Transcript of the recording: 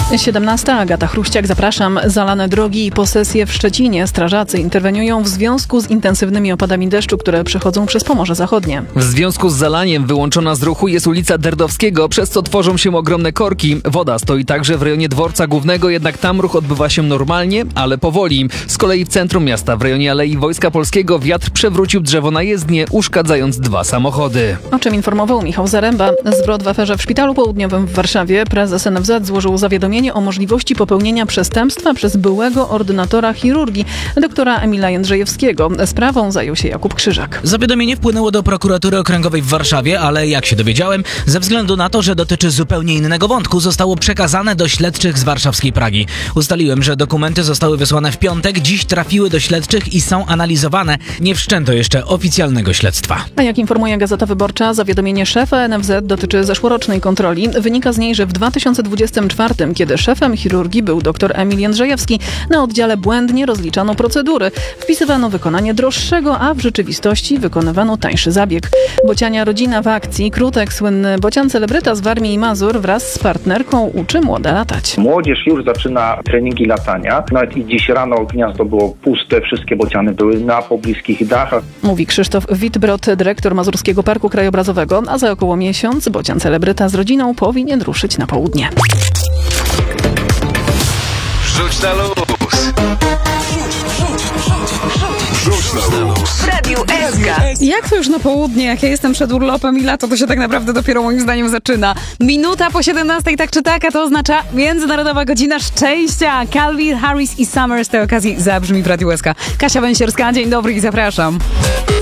17. Agata Chruściak, zapraszam. Zalane drogi i posesje w Szczecinie. Strażacy interweniują w związku z intensywnymi opadami deszczu, które przechodzą przez Pomorze Zachodnie. W związku z zalaniem wyłączona z ruchu jest ulica Derdowskiego, przez co tworzą się ogromne korki. Woda stoi także w rejonie Dworca Głównego, jednak tam ruch odbywa się normalnie, ale powoli. Z kolei w centrum miasta, w rejonie Alei Wojska Polskiego, wiatr przewrócił drzewo na jezdnię, uszkadzając 2 samochody. O czym informował Michał Zaręba. Zwrot w aferze w Szpitalu Południowym w Warszawie. Prezes NFZ złożył zawiadomienie o możliwości popełnienia przestępstwa przez byłego ordynatora chirurgii, doktora Emila Jędrzejewskiego. Sprawą zajął się Jakub Krzyżak. Zawiadomienie wpłynęło do prokuratury okręgowej w Warszawie, ale jak się dowiedziałem, ze względu na to, że dotyczy zupełnie innego wątku, zostało przekazane do śledczych z warszawskiej Pragi. Ustaliłem, że dokumenty zostały wysłane w piątek, dziś trafiły do śledczych i są analizowane. Nie wszczęto jeszcze oficjalnego śledztwa. A jak informuje Gazeta Wyborcza, zawiadomienie szefa NFZ dotyczy zeszłorocznej kontroli. Wynika z niej, że w 2024, kiedy szefem chirurgii był dr Emil Jędrzejewski, na oddziale błędnie rozliczano procedury. Wpisywano wykonanie droższego, a w rzeczywistości wykonywano tańszy zabieg. Bociania rodzina w akcji. Krutek, słynny bocian celebryta z Warmii i Mazur, wraz z partnerką uczy młode latać. Młodzież już zaczyna treningi latania. Nawet i dziś rano gniazdo było puste, wszystkie bociany były na pobliskich dachach. Mówi Krzysztof Witbrod, dyrektor Mazurskiego Parku Krajobrazowego, a za około miesiąc bocian celebryta z rodziną powinien ruszyć na południe. Rzuć na luz. Rzuć na luz. Radiu SK. Jak to już na południe? Jak ja jestem przed urlopem i lato, to się tak naprawdę dopiero moim zdaniem zaczyna. Minuta po 17, tak czy tak, a to oznacza Międzynarodowa Godzina Szczęścia. Calvin Harris i Summer z tej okazji zabrzmi w Radiu SK. Kasia Węsierska, dzień dobry i zapraszam.